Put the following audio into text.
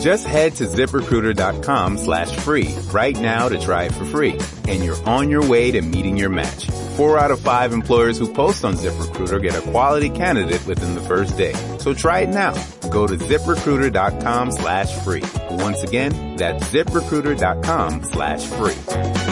Just head to ZipRecruiter.com/free right now to try it for free. And you're on your way to meeting your match. 4 out of 5 employers who post on ZipRecruiter get a quality candidate within the first day. So try it now. Go to ZipRecruiter.com/free. Once again, that's ZipRecruiter.com/free.